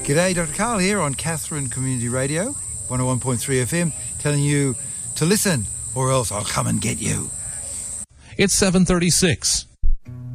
G'day, Dr. Karl here on Katherine Community Radio, 101.3 FM, telling you to listen or else I'll come and get you. It's 7:36.